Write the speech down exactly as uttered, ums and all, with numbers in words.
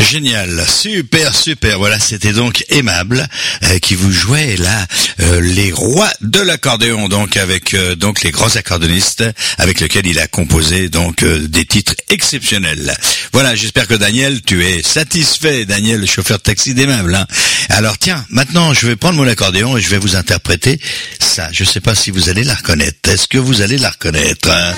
Génial, super, super. Voilà, c'était donc Aimable euh, qui vous jouait là euh, les rois de l'accordéon, donc avec euh, donc les grands accordéonistes avec lesquels il a composé donc euh, des titres exceptionnels. Voilà, j'espère que Daniel, tu es satisfait, Daniel, le chauffeur de taxi d'Aimable. Hein. Alors tiens, maintenant je vais prendre mon accordéon et je vais vous interpréter ça. Je sais pas si vous allez la reconnaître. Est-ce que vous allez la reconnaître hein?